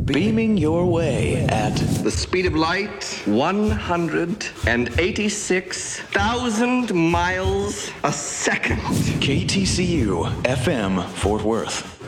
Beaming your way at the speed of light, 186,000 miles a second. KTCU FM Fort Worth.